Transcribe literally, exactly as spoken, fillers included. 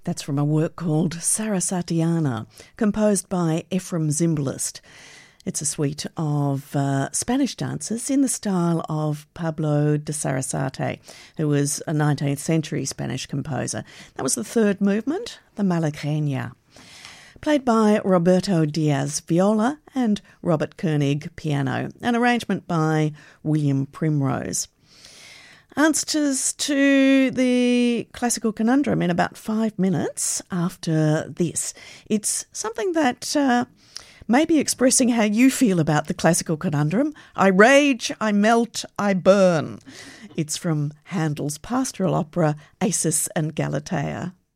That's from a work called Sarasatiana, composed by Ephraim Zimbalist. It's a suite of uh, Spanish dances in the style of Pablo de Sarasate, who was a nineteenth century Spanish composer. That was the third movement, the Malagueña, played by Roberto Diaz viola and Robert Koenig piano, an arrangement by William Primrose. Answers to the classical conundrum in about five minutes after this. It's something that uh, may be expressing how you feel about the classical conundrum. I rage, I melt, I burn. It's from Handel's pastoral opera Acis and Galatea.